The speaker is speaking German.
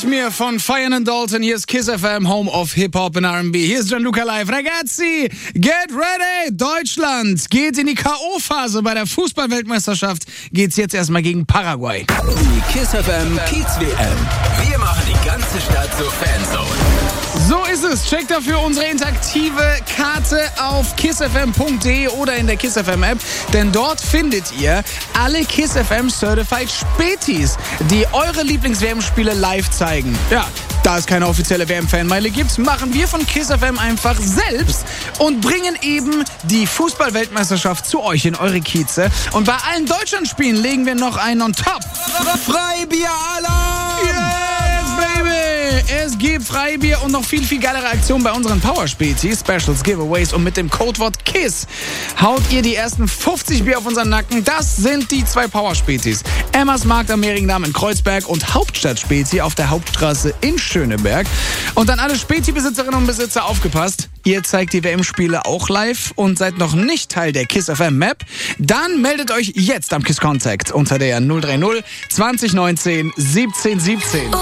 nicht mehr von Fire and Dalton. Hier ist Kiss FM, Home of Hip-Hop und R&B. Hier ist Gianluca Live. Ragazzi, get ready! Deutschland geht in die K.O.-Phase. Bei der Fußball-Weltmeisterschaft geht's jetzt erstmal gegen Paraguay. Die Kiss FM Kiez WM. Wir machen die ganze Stadt zur Fanzone. So ist es. Checkt dafür unsere interaktive Karte auf kissfm.de oder in der Kiss FM App, denn dort findet ihr alle Kiss FM Certified Spätis, die eure Lieblings-WM-Spiele live zeigen. Ja, da es keine offizielle WM-Fanmeile gibt, machen wir von Kiss FM einfach selbst und bringen eben die Fußball-Weltmeisterschaft zu euch in eure Kieze. Und bei allen Deutschlandspielen legen wir noch einen on top. Freibier-Alarm! Yes, baby! Es gibt Freibier und noch viel, viel geilere Aktionen bei unseren Power-Spätis, Specials, Giveaways und mit dem Codewort KISS haut ihr die ersten 50 Bier auf unseren Nacken. Das sind die 2 Power-Spätis. Emmas Markt am Mehringdamm in Kreuzberg und Hauptstadt-Späti auf der Hauptstraße in Schöneberg. Und an alle Späti-Besitzerinnen und Besitzer aufgepasst. Ihr zeigt die WM-Spiele auch live und seid noch nicht Teil der Kiss FM Map? Dann meldet euch jetzt am KISS Contact unter der 030 2019 17 17.